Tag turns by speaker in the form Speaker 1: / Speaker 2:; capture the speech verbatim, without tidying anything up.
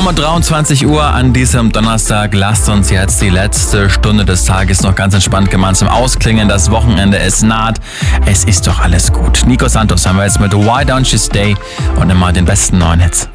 Speaker 1: haben wir dreiundzwanzig Uhr an diesem Donnerstag. Lasst uns jetzt die letzte Stunde des Tages noch ganz entspannt gemeinsam ausklingen. Das Wochenende ist naht. Es ist doch alles gut. Nico Santos haben wir jetzt mit Why Don't You Stay und immer den besten neuen Hits.